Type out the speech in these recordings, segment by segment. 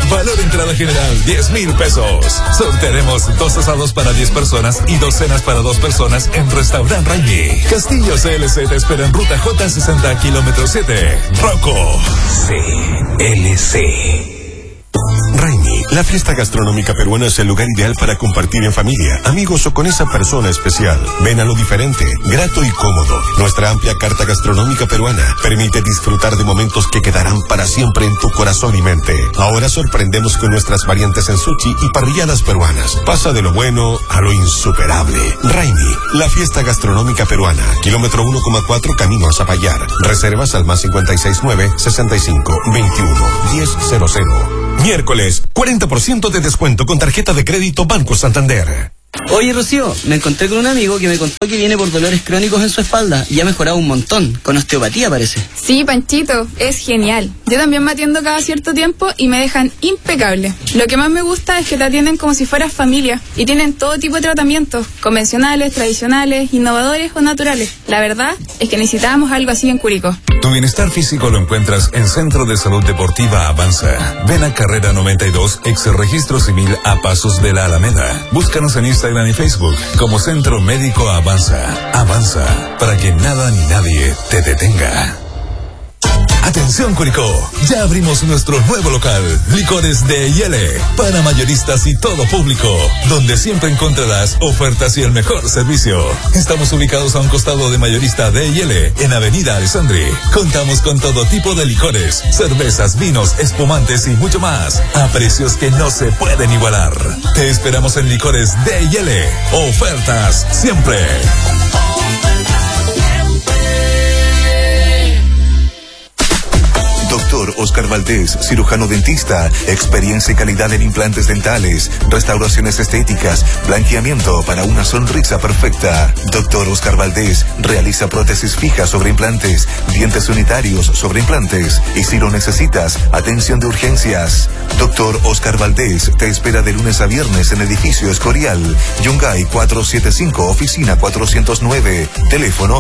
Valor entrada general, 10,000 pesos. Sortearemos 2 asados para 10 personas y 2 cenas para 2 personas en Restaurant Raimi. Castillo CLC te espera en ruta J60, kilómetro 7. Rocco. CLC. Raimi, la fiesta gastronómica peruana es el lugar ideal para compartir en familia, amigos o con esa persona especial. Ven a lo diferente, grato y cómodo. Nuestra amplia carta gastronómica peruana permite disfrutar de momentos que quedarán para siempre en tu corazón y mente. Ahora sorprendemos con nuestras variantes en sushi y parrilladas peruanas. Pasa de lo bueno a lo insuperable. Raimi, la fiesta gastronómica peruana. Kilómetro 1,4 camino a Zapallar. Reservas al más 569 65 21 1000. Miércoles, 40% de descuento con tarjeta de crédito Banco Santander. Oye, Rocío, me encontré con un amigo que me contó que viene por dolores crónicos en su espalda y ha mejorado un montón, con osteopatía parece. Sí, Panchito, es genial. Yo también me atiendo cada cierto tiempo y me dejan impecable. Lo que más me gusta es que te atienden como si fueras familia y tienen todo tipo de tratamientos, convencionales, tradicionales, innovadores o naturales. La verdad es que necesitábamos algo así en Curicó. Tu bienestar físico lo encuentras en Centro de Salud Deportiva Avanza. Ven a Carrera 92, ex Registro Civil a pasos de la Alameda. Búscanos en Instagram y Facebook como Centro Médico Avanza. Avanza, para que nada ni nadie te detenga. Atención Curicó, ya abrimos nuestro nuevo local, Licores de Yele, para mayoristas y todo público, donde siempre encontrarás ofertas y el mejor servicio. Estamos ubicados a un costado de Mayorista de Yele, en Avenida Alessandri. Contamos con todo tipo de licores, cervezas, vinos, espumantes y mucho más, a precios que no se pueden igualar. Te esperamos en Licores de Yele, ofertas siempre. Doctor Oscar Valdés, cirujano dentista, experiencia y calidad en implantes dentales, restauraciones estéticas, blanqueamiento para una sonrisa perfecta. Doctor Oscar Valdés realiza prótesis fijas sobre implantes, dientes unitarios sobre implantes y si lo necesitas, atención de urgencias. Doctor Oscar Valdés te espera de lunes a viernes en edificio Escorial, Yungay 475, oficina 409, teléfono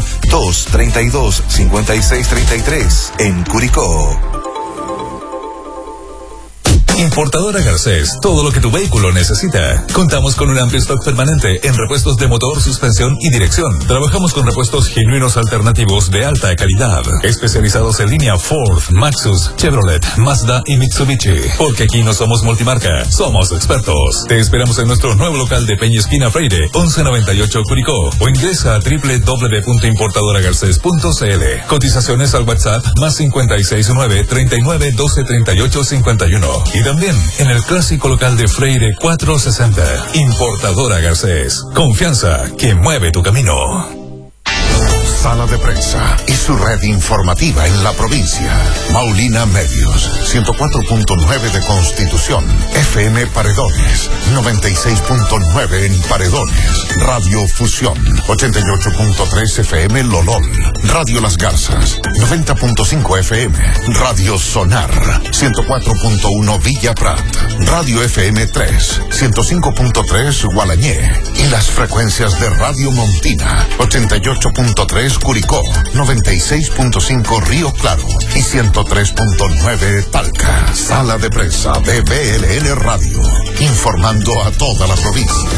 232-5633, en Curicó. Importadora Garcés, todo lo que tu vehículo necesita. Contamos con un amplio stock permanente en repuestos de motor, suspensión y dirección. Trabajamos con repuestos genuinos alternativos de alta calidad, especializados en línea Ford, Maxus, Chevrolet, Mazda y Mitsubishi. Porque aquí no somos multimarca, somos expertos. Te esperamos en nuestro nuevo local de Peña Esquina Freire, 1198 Curicó, o ingresa a www.importadoragarces.cl. Cotizaciones al WhatsApp más 569 39 12 38 51. Y también en el clásico local de Freire 460. Importadora Garcés. Confianza que mueve tu camino. Sala de Prensa y su red informativa en la provincia. Maulina Medios, 104.9 de Constitución, FM Paredones, 96.9 en Paredones, Radio Fusión, 88.3 FM Lolol, Radio Las Garzas, 90.5 FM, Radio Sonar, 104.1 Villa Prat, Radio FM 3, 105.3 Gualañé y las frecuencias de Radio Montina, 88.3 Curicó, 96.5 Río Claro y 103.9 Talca. Sala de Prensa de BLN Radio, informando a toda la provincia.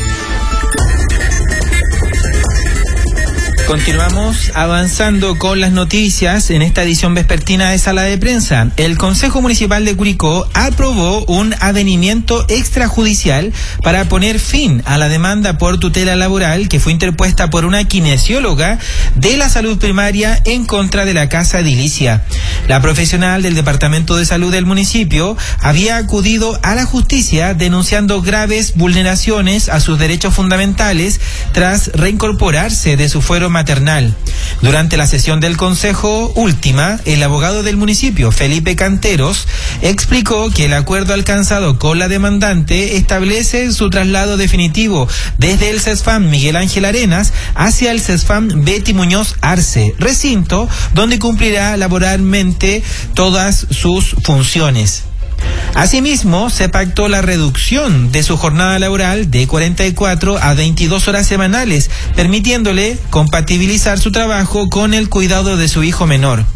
Continuamos avanzando con las noticias en esta edición vespertina de Sala de Prensa. El Consejo Municipal de Curicó aprobó un avenimiento extrajudicial para poner fin a la demanda por tutela laboral que fue interpuesta por una kinesióloga de la salud primaria en contra de la Casa Edilicia. La profesional del Departamento de Salud del municipio había acudido a la justicia denunciando graves vulneraciones a sus derechos fundamentales tras reincorporarse de su fuero maternal. Durante la sesión del Consejo última, el abogado del municipio, Felipe Canteros, explicó que el acuerdo alcanzado con la demandante establece su traslado definitivo desde el CESFAM Miguel Ángel Arenas hacia el CESFAM Betty Muñoz Arce, recinto donde cumplirá laboralmente todas sus funciones. Asimismo, se pactó la reducción de su jornada laboral de 44 a 22 horas semanales, permitiéndole compatibilizar su trabajo con el cuidado de su hijo menor.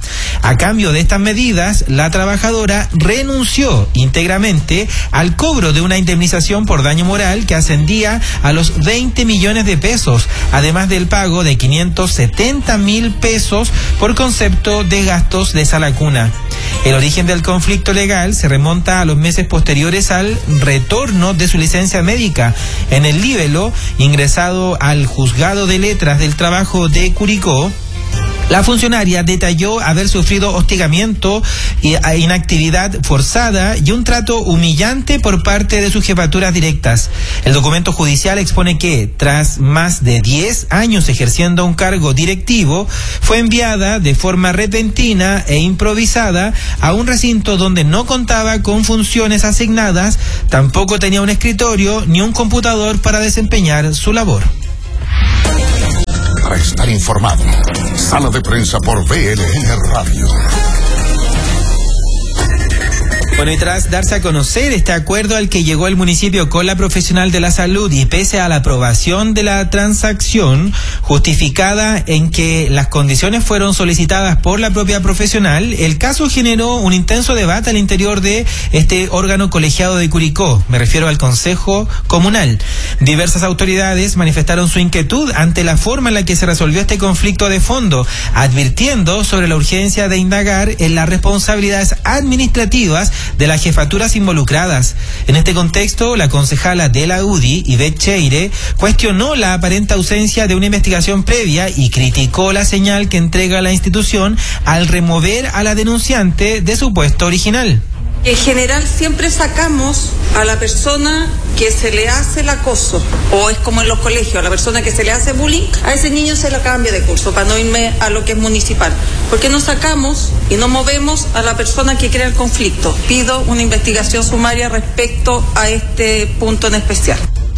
A cambio de estas medidas, la trabajadora renunció íntegramente al cobro de una indemnización por daño moral que ascendía a los 20 millones de pesos, además del pago de 570.000 pesos por concepto de gastos de sala cuna. El origen del conflicto legal se remonta a los meses posteriores al retorno de su licencia médica. En el libelo, ingresado al Juzgado de Letras del Trabajo de Curicó, la funcionaria detalló haber sufrido hostigamiento, inactividad forzada y un trato humillante por parte de sus jefaturas directas. El documento judicial expone que, tras más de 10 años ejerciendo un cargo directivo, fue enviada de forma repentina e improvisada a un recinto donde no contaba con funciones asignadas, tampoco tenía un escritorio ni un computador para desempeñar su labor. Para estar informado, Sala de Prensa por VLN Radio. Bueno, y tras darse a conocer este acuerdo al que llegó el municipio con la profesional de la salud y pese a la aprobación de la transacción justificada en que las condiciones fueron solicitadas por la propia profesional, el caso generó un intenso debate al interior de este órgano colegiado de Curicó. Me refiero al Consejo Comunal. Diversas autoridades manifestaron su inquietud ante la forma en la que se resolvió este conflicto de fondo, advirtiendo sobre la urgencia de indagar en las responsabilidades administrativas de las jefaturas involucradas. En este contexto, la concejala de la UDI, Ivette Cheire, cuestionó la aparente ausencia de una investigación previa y criticó la señal que entrega la institución al remover a la denunciante de su puesto original. En general siempre sacamos a la persona que se le hace el acoso, o es como en los colegios, a la persona que se le hace bullying, a ese niño se le cambia de curso para no irme a lo que es municipal. ¿Por qué no sacamos y no movemos a la persona que crea el conflicto? Pido una investigación sumaria respecto a este punto en especial.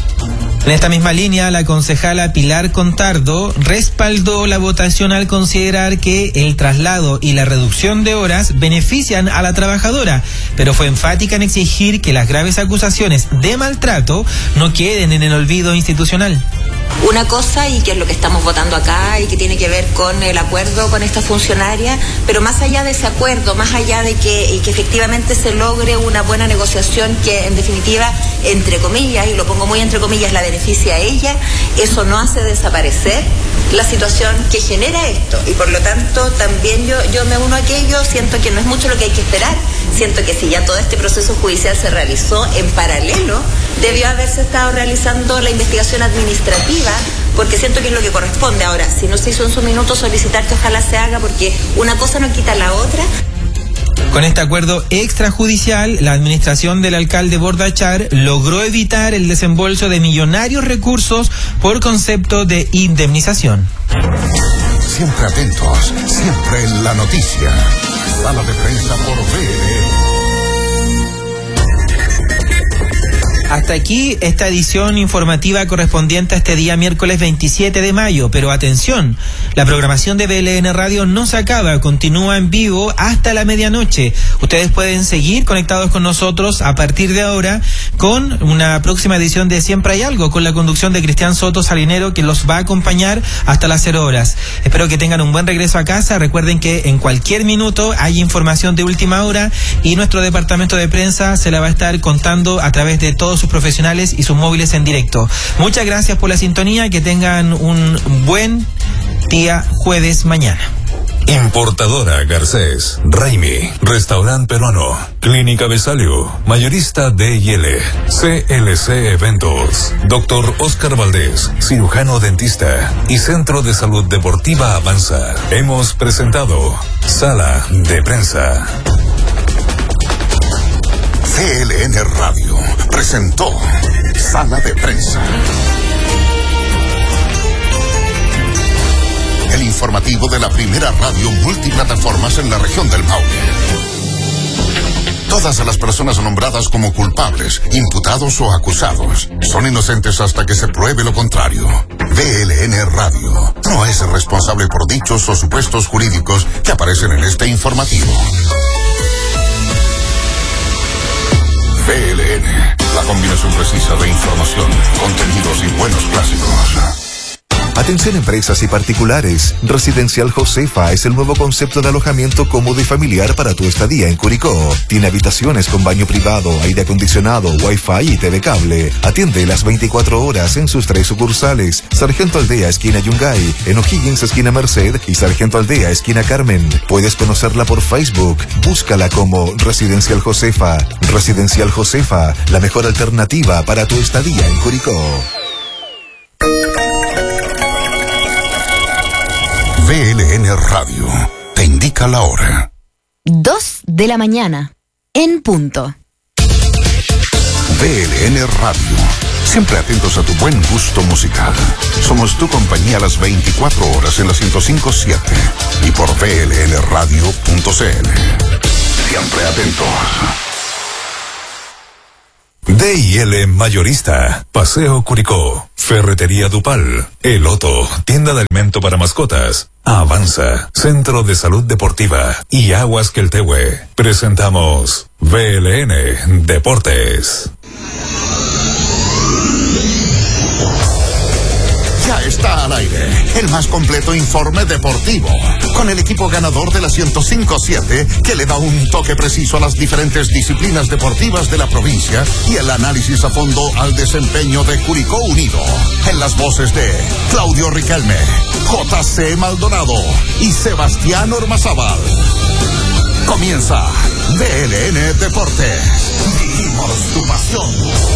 En esta misma línea, la concejala Pilar Contardo respaldó la votación al considerar que el traslado y la reducción de horas benefician a la trabajadora, pero fue enfática en exigir que las graves acusaciones de maltrato no queden en el olvido institucional. Una cosa, y que es lo que estamos votando acá y que tiene que ver con el acuerdo con esta funcionaria, pero más allá de ese acuerdo, más allá de que efectivamente se logre una buena negociación que en definitiva, entre comillas, y lo pongo muy entre comillas, la beneficia a ella, eso no hace desaparecer la situación que genera esto, y por lo tanto también yo me uno a aquello. Siento que no es mucho lo que hay que esperar, siento que si ya todo este proceso judicial se realizó, en paralelo debió haberse estado realizando la investigación administrativa, porque siento que es lo que corresponde. Ahora, si no se hizo en su minuto, solicitar que ojalá se haga, porque una cosa no quita la otra. Con este acuerdo extrajudicial, la administración del alcalde Bordachar logró evitar el desembolso de millonarios recursos por concepto de indemnización. Siempre atentos, siempre en la noticia. Sala de Prensa por VLN. Hasta aquí esta edición informativa correspondiente a este día miércoles 27 de mayo, pero atención, la programación de VLN Radio no se acaba, continúa en vivo hasta la medianoche. Ustedes pueden seguir conectados con nosotros a partir de ahora con una próxima edición de Siempre hay algo, con la conducción de Cristian Soto Salinero, que los va a acompañar hasta las 0 horas. Espero que tengan un buen regreso a casa. Recuerden que en cualquier minuto hay información de última hora y nuestro departamento de prensa se la va a estar contando a través de todos sus profesionales y sus móviles en directo. Muchas gracias por la sintonía, que tengan un buen día jueves mañana. Importadora Garcés, Raimi, Restaurante Peruano, Clínica Besalio, Mayorista D&L, CLC Eventos, Dr. Oscar Valdés, cirujano dentista y Centro de Salud Deportiva Avanza. Hemos presentado Sala de Prensa. VLN Radio presentó Sala de Prensa. El informativo de la primera radio multiplataformas en la región del Maule. Todas las personas nombradas como culpables, imputados o acusados son inocentes hasta que se pruebe lo contrario. VLN Radio no es responsable por dichos o supuestos jurídicos que aparecen en este informativo. VLN, la combinación precisa de información, contenidos y buenos clásicos. Atención empresas y particulares. Residencial Josefa es el nuevo concepto de alojamiento cómodo y familiar para tu estadía en Curicó. Tiene habitaciones con baño privado, aire acondicionado, wifi y TV cable. Atiende las 24 horas en sus 3 sucursales. Sargento Aldea, esquina Yungay, en O'Higgins, esquina Merced, y Sargento Aldea, esquina Carmen. Puedes conocerla por Facebook. Búscala como Residencial Josefa. Residencial Josefa, la mejor alternativa para tu estadía en Curicó. VLN Radio te indica la hora. 2 de la mañana, en punto. VLN Radio, siempre atentos a tu buen gusto musical. Somos tu compañía a las 24 horas en la 105.7 y por vlnradio.cl. Siempre atentos. D&L Mayorista, Paseo Curicó, Ferretería Dupal, El Otto, tienda de alimento para mascotas, Avanza, Centro de Salud Deportiva y Aguas Queltehue. Presentamos VLN Deportes. Ya está al aire el más completo informe deportivo, con el equipo ganador de la 105.7 que le da un toque preciso a las diferentes disciplinas deportivas de la provincia y el análisis a fondo al desempeño de Curicó Unido. En las voces de Claudio Riquelme, JC Maldonado y Sebastián Ormazábal. Comienza VLN Deportes. Vivimos tu pasión.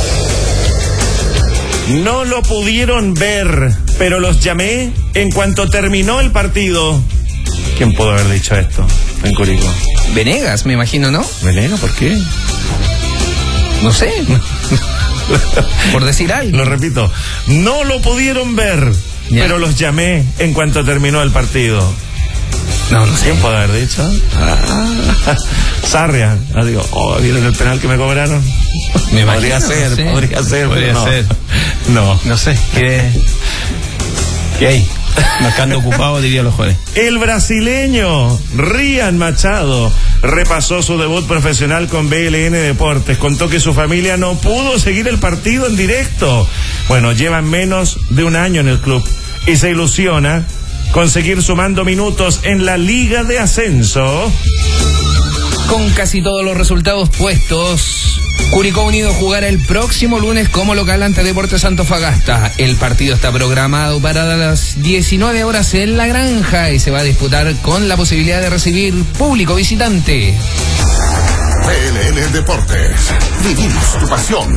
No lo pudieron ver, pero los llamé en cuanto terminó el partido. ¿Quién pudo haber dicho esto en Curicó? Venegas, me imagino, ¿no? ¿Venegas? ¿Por qué? No sé. Por decir algo. Lo repito, no lo pudieron ver, pero los llamé en cuanto terminó el partido. No sé. ¿Quién puede haber dicho? Sarria. Digo, ¿vieron el penal que me cobraron? Me podría imagino, ser, sí. podría ser. No. No sé. ¿Qué hay? Marcando ocupado, diría los jóvenes. El brasileño Ryan Machado repasó su debut profesional con VLN Deportes. Contó que su familia no pudo seguir el partido en directo. Bueno, llevan menos de un año en el club y se ilusiona con seguir sumando minutos en la Liga de Ascenso. Con casi todos los resultados puestos, Curicó Unido jugará el próximo lunes como local ante Deportes Antofagasta. El partido está programado para las 19 horas en La Granja y se va a disputar con la posibilidad de recibir público visitante. VLN Deportes, vivimos tu pasión.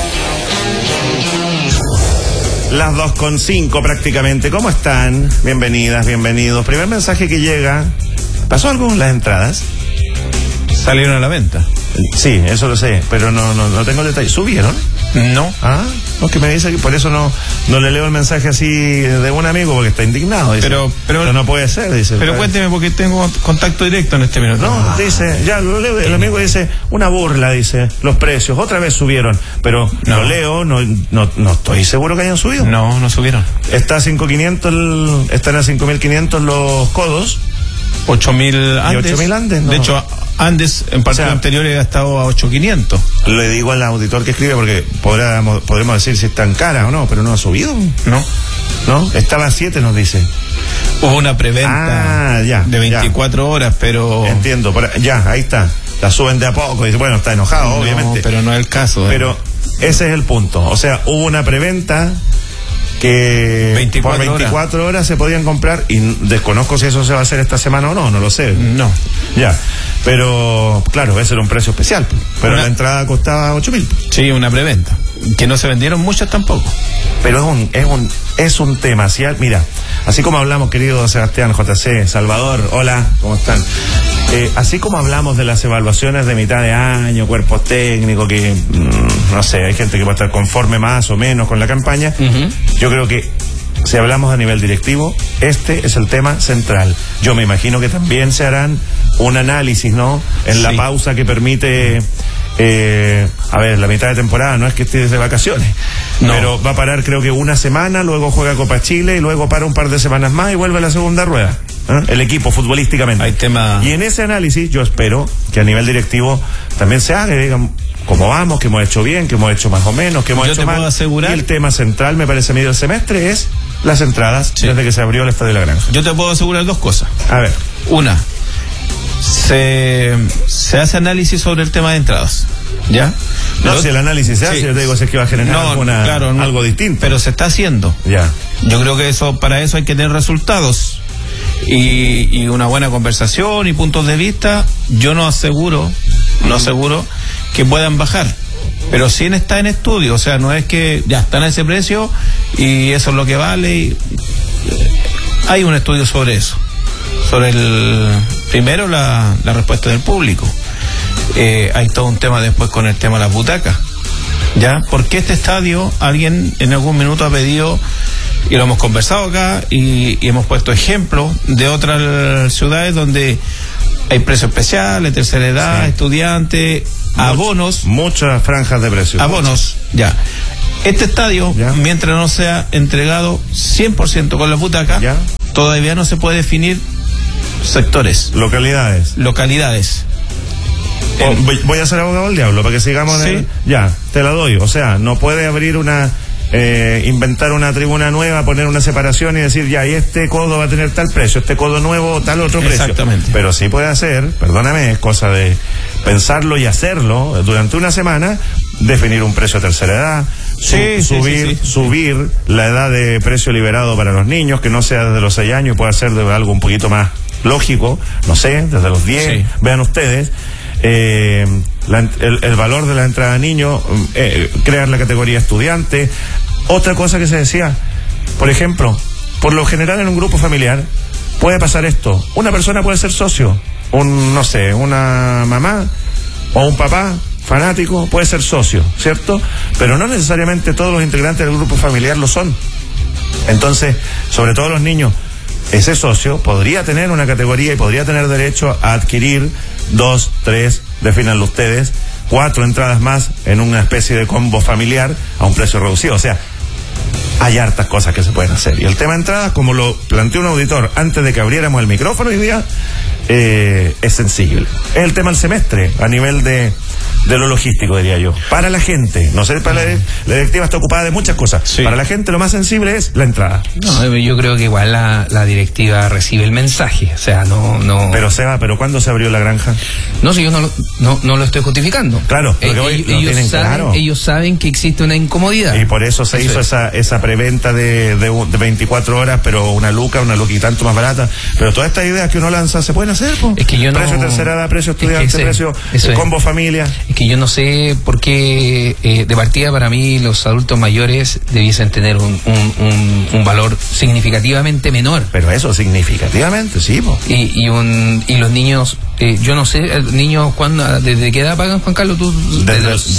Las 2:05 prácticamente. ¿Cómo están? Bienvenidas, bienvenidos. Primer mensaje que llega. ¿Pasó algo con las entradas? Salieron a la venta. Sí, eso lo sé, pero no tengo detalles. ¿Subieron? No. No, que me dice que por eso no le leo el mensaje así de un amigo porque está indignado. Dice, pero no puede ser, dice. Pero cuénteme porque tengo contacto directo en este minuto. No, dice, ya lo leo, el amigo dice, una burla, dice, los precios, otra vez subieron, pero lo leo, no estoy seguro que hayan subido. No subieron. Está a 5.500, están a 5.500 los codos. 8.000 Andes. 8.000 Andes, ¿no? De hecho, Andes en partido anterior ha estado a 8.500. Le digo al auditor que escribe porque podremos decir si están caras o no, pero no ha subido. No, estaba a 7, nos dice. Hubo una preventa de 24 horas, pero... Entiendo, ahí está. La suben de a poco, dice, bueno, está enojado, obviamente. Pero no es el caso. Pero ese es el punto. O sea, hubo una preventa que por 24 horas se podían comprar y desconozco si eso se va a hacer esta semana o no lo sé. No. Pero claro, ese era un precio especial, pero la entrada costaba 8.000. Sí, una preventa, que no se vendieron muchas tampoco. Pero es un tema, ¿sí? Mira, así como hablamos, querido Sebastián, JC, Salvador, hola, ¿cómo están? Así como hablamos de las evaluaciones de mitad de año, cuerpos técnicos, que no sé, hay gente que puede estar conforme más o menos con la campaña. Yo creo que si hablamos a nivel directivo, este es el tema central. Yo me imagino que también se harán un análisis, ¿no? En la pausa que permite, la mitad de temporada, no es que estés de vacaciones, pero va a parar creo que una semana, luego juega Copa Chile y luego para un par de semanas más y vuelve a la segunda rueda. El equipo futbolísticamente. Hay tema... Y en ese análisis yo espero que a nivel directivo también se haga, digan, cómo vamos, que hemos hecho bien, que hemos hecho más o menos, que hemos Yo hecho te mal. puedo asegurar. Y el tema central, me parece, medio del semestre es las entradas desde que se abrió el Estadio de la Granja. Yo te puedo asegurar dos cosas. A ver. Una, se hace análisis sobre el tema de entradas, ¿ya? No, si el análisis se hace, yo te digo, si es que va a generar algo distinto. Pero se está haciendo. Ya. Yo creo que para eso hay que tener resultados y una buena conversación y puntos de vista. Yo no aseguro que puedan bajar, pero sí está en estudio. O sea, no es que ya están a ese precio y eso es lo que vale. Hay un estudio sobre eso, sobre primero la respuesta del público. Hay todo un tema después con el tema de las butacas, ¿ya? Porque este estadio, alguien en algún minuto ha pedido, y lo hemos conversado acá, y hemos puesto ejemplos de otras ciudades donde hay precios especiales, tercera edad, estudiantes, abonos. Muchas franjas de precios. Abonos, ya. Este estadio, mientras no sea entregado 100% con las butacas, todavía no se puede definir sectores. Localidades. Voy a ser abogado del diablo para que sigamos ya, te la doy. O sea, no puede abrir inventar una tribuna nueva, poner una separación y decir, ya, y este codo va a tener tal precio, este codo nuevo tal otro precio. Exactamente. Pero sí puede hacer, perdóname, es cosa de pensarlo y hacerlo durante una semana, definir un precio de tercera edad, subir la edad de precio liberado para los niños, que no sea desde los 6 años, puede ser de algo un poquito más lógico, no sé, desde los 10, vean ustedes. El valor de la entrada a niños, crear la categoría estudiante. Otra cosa que se decía, por ejemplo, por lo general en un grupo familiar puede pasar esto: una persona puede ser socio, una mamá o un papá fanático puede ser socio, ¿cierto? Pero no necesariamente todos los integrantes del grupo familiar lo son. Entonces, sobre todo los niños, ese socio podría tener una categoría y podría tener derecho a adquirir 2, 3, defínanlo ustedes, 4 entradas más en una especie de combo familiar a un precio reducido. O sea, hay hartas cosas que se pueden hacer. Y el tema de entradas, como lo planteó un auditor antes de que abriéramos el micrófono hoy día, es sensible. Es el tema del semestre, a nivel de lo logístico, diría yo. Para la gente, no sé, para la directiva está ocupada de muchas cosas. Para la gente lo más sensible es la entrada. No, yo creo que igual la directiva recibe el mensaje, o sea, no. Pero Seba, ¿cuándo se abrió la granja? No, si yo no lo estoy justificando. Claro, ellos saben que existe una incomodidad. Y por eso se hizo esa preventa de 24 horas, pero una luca y tanto más barata. Pero todas estas ideas que uno lanza se pueden hacer, po. Es que yo precio tercera edad, precio estudiante, precio combo familia. Es que yo no sé por qué de partida para mí los adultos mayores debiesen tener un valor significativamente menor. Pero eso, significativamente, sí, po. Y los niños, yo no sé, niños, ¿desde qué edad pagan, Juan Carlos? ¿Tú? Desde los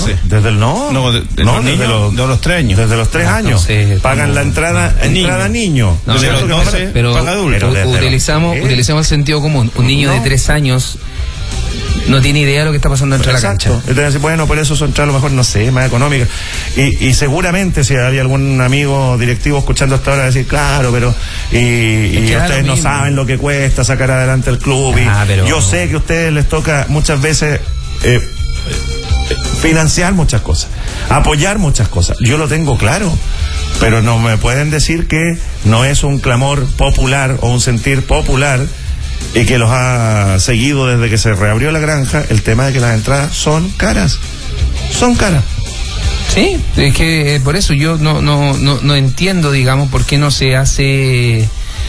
3 años. Desde los 3 años. Pagan la entrada niño. Desde los 12 paga adulto. Utilizamos el sentido común. Un niño de 3 años no tiene idea de lo que está pasando dentro de la cancha. Entonces, bueno, por eso su entrada a lo mejor, no sé, más económica. Y seguramente si hay algún amigo directivo escuchando hasta ahora decir, claro, pero y ustedes no saben lo que cuesta sacar adelante el club. Yo sé que a ustedes les toca muchas veces financiar muchas cosas, apoyar muchas cosas. Yo lo tengo claro, pero no me pueden decir que no es un clamor popular o un sentir popular y que los ha seguido desde que se reabrió la granja, el tema de que las entradas son caras. Sí, es que por eso yo no entiendo, digamos, por qué no se hace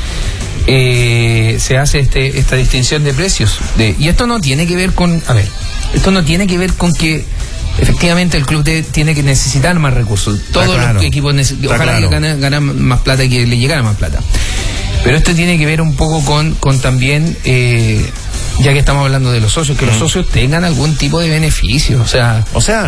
esta distinción de precios. Y esto no tiene que ver con, que efectivamente el club tiene que necesitar más recursos. Todos los equipos ojalá ganan más plata y que le llegara más plata. Pero esto tiene que ver un poco con también, ya que estamos hablando de los socios, que los socios tengan algún tipo de beneficio. O sea,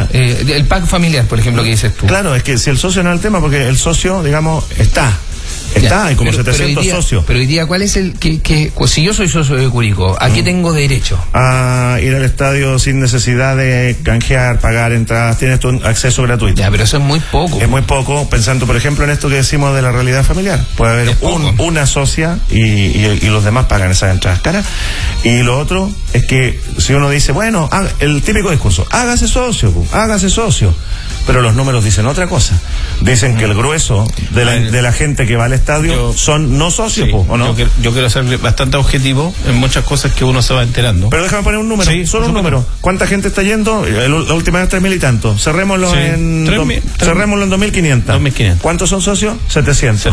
el pack familiar, por ejemplo, que dices tú. Claro, es que si el socio no es el tema, porque el socio, digamos, está Está, hay como 700 socios. Pero hoy día, ¿cuál es el pues si yo soy socio de Curicó, ¿a qué tengo derecho? A ir al estadio sin necesidad de canjear, pagar entradas, tienes tu acceso gratuito. Ya, pero eso es muy poco. Es muy poco, pensando, por ejemplo, en esto que decimos de la realidad familiar. Puede haber una socia y los demás pagan esas entradas caras. Y lo otro es que si uno dice, bueno, el típico discurso, hágase socio. Pero los números dicen otra cosa. Dicen que el grueso de la gente que va al estadio son no socios, ¿o no? Yo quiero ser bastante objetivo en muchas cosas que uno se va enterando. Pero déjame poner un número, solo un número. ¿Cuánta gente está yendo? La última vez 3.000 y tanto. Cerrémoslo en 2.500. 2.500. ¿Cuántos son socios? 700.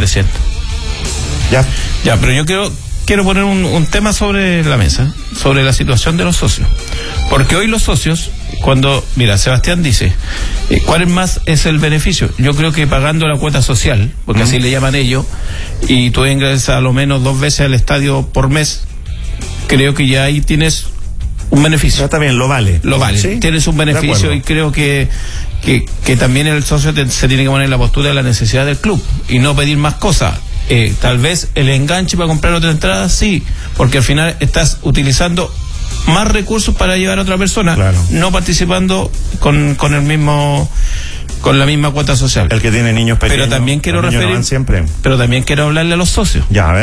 Ya, pero yo quiero poner un tema sobre la mesa, sobre la situación de los socios. Porque hoy los socios, mira, Sebastián dice, ¿cuál más es el beneficio? Yo creo que pagando la cuota social, porque así le llaman ellos, y tú ingresas a lo menos 2 veces al estadio por mes, creo que ya ahí tienes un beneficio. Pero también lo vale. ¿Sí? Tienes un beneficio y creo que también el socio se tiene que poner en la postura de la necesidad del club y no pedir más cosas. Tal vez el enganche para comprar otra entrada, sí, porque al final estás utilizando más recursos para llevar a otra persona, no participando con la misma cuota social. El que tiene niños pequeños. Pero también quiero hablarle a los socios. Ya, a ver.